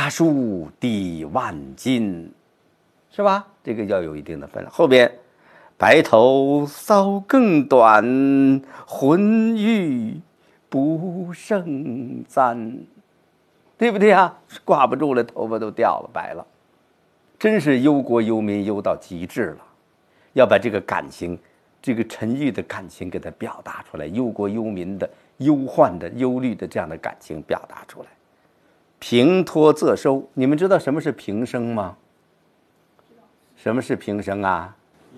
家书抵万金，是吧？这个要有一定的分量。后边白头搔更短，浑欲不胜簪，对不对啊？挂不住了，头发都掉了，白了，真是忧国忧民忧到极致了。要把这个感情，这个沉郁的感情给它表达出来，忧国忧民的忧患的忧虑的这样的感情表达出来。平托仄收，你们知道什么是平声吗？什么是平声啊？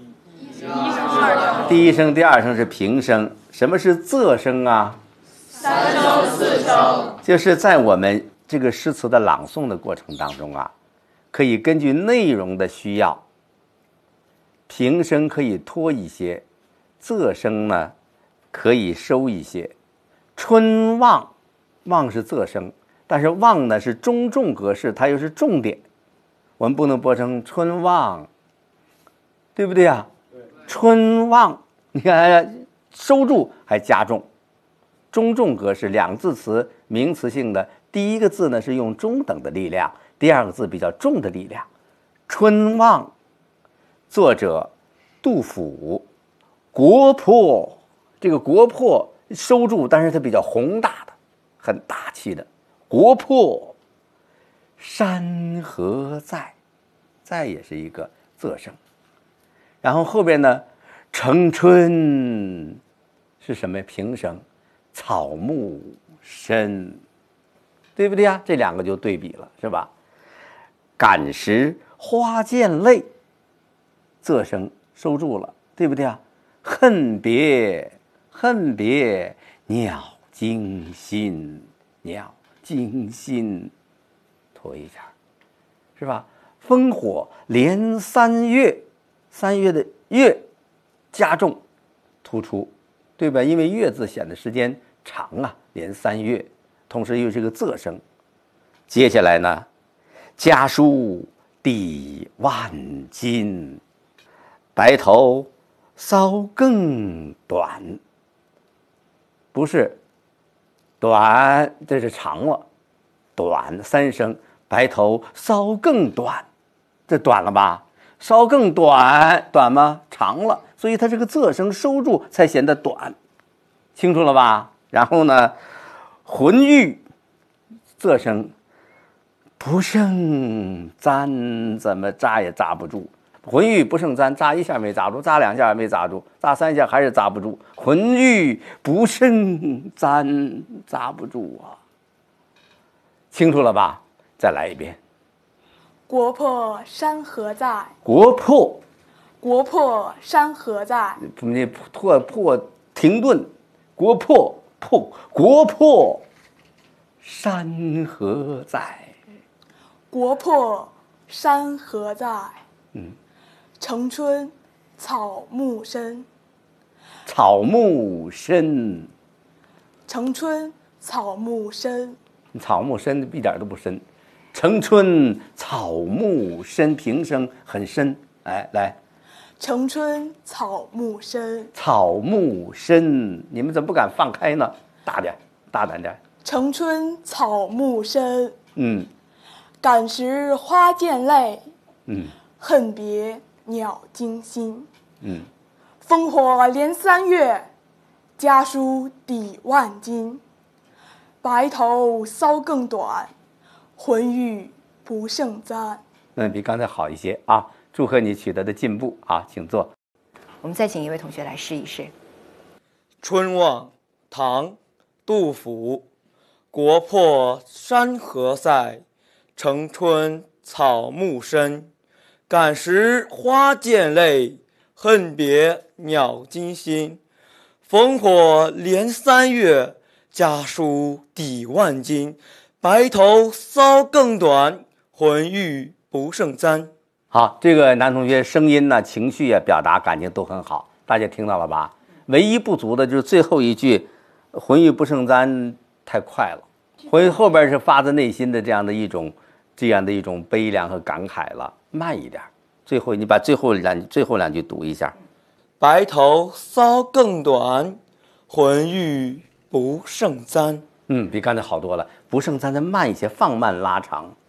第一声第二声是平声。什么是仄声啊？ 三声四声。 就是在我们这个诗词的朗诵的过程当中啊，可以根据内容的需要，平声可以拖一些，仄声呢可以收一些。春望，望是仄声，但是望呢是中重格式，它又是重点，我们不能播成春望，对不对啊？春望，你看收住还加重，中重格式，两字词名词性的，第一个字呢是用中等的力量，第二个字比较重的力量。春望，作者杜甫。国破，这个国破收住，但是它比较宏大的，很大气的。国破山河在，在也是一个仄声。然后后边呢，城春是什么？平声，草木深，对不对呀？这两个就对比了，是吧？感时花溅泪，仄声收住了，对不对啊？恨别，恨别鸟惊心，鸟惊心，拖一下，是吧？烽火连三月，三月的月加重突出，对吧？因为月字显得时间长啊，连三月，同时又是个仄声。接下来呢，家书抵万金，白头搔更短，不是短，这是长了，短三声，白头搔更短，这短了吧？稍更短，短吗？长了，所以它这个仄声收住才显得短，清楚了吧？然后呢，浑欲，仄声不胜簪，怎么扎也扎不住。浑欲不胜簪，扎一下没扎住，扎两下也没扎住，扎三下还是扎不住。浑欲不胜簪，扎不住啊！清楚了吧？再来一遍。 国破山河在， 国破， 国破山河在， 你破停顿，国破国破山河在， 国破山河在。城春草木深， 草木深， 城春草木深， 草木深一点都不深。城春草木深，平声很深。哎，来， 城春草木深， 草木深，你们怎么不敢放开呢？大点，大胆点。 城春草木深，感时花溅泪，恨别鸟惊心，烽火连三月，家书抵万金，白头搔更短，浑欲不胜簪。 比刚才好一些啊！祝贺你取得的进步啊，请坐。 我们再请一位同学来试一试。 春望，唐，杜甫。国破山河在，城春草木深。感时花溅泪，恨别鸟惊心。烽火连三月，家书抵万金。白头搔更短，浑欲不胜簪。 好，这个男同学声音呢、情绪啊、表达感情都很好，大家听到了吧？唯一不足的就是最后一句“浑欲不胜簪”太快了，后边是发自内心的这样的一种悲凉和感慨了，慢一点。最后你把最后两句读一下。 白头搔更短，浑欲不胜簪。 比刚才好多了。不胜簪的慢一些，放慢拉长。